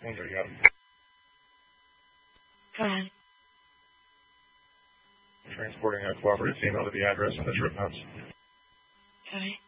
There you go. Go ahead. Transporting a cooperative female to the address on the trip notes. Okay.